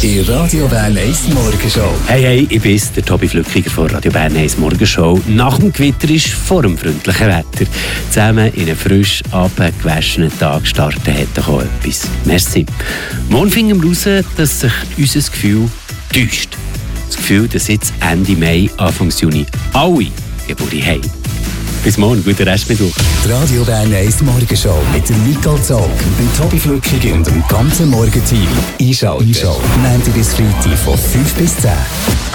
in Radio Bern 1 Morgenshow. Hey, ich bin's, der Tobi Flückiger von Radio Bern 1 Morgenshow. Nach dem Gewitter ist vor dem freundlichen Wetter. Zusammen in einen frisch abgewaschenen Tag starten hat doch auch etwas. Merci. Morgen finden wir raus, dass sich unser Gefühl täuscht. Das Gefühl, dass jetzt Ende Mai, Anfang Juni alle Geburtstag haben. Bis morgen, guten Restmittwoch. Die Radio Bern 1 Morgenshow mit dem Nicole Zog, dem Tobi Flückiger und dem ganzen Morgenteam. Einschalten. Montag bis Freitag von 5 bis 10.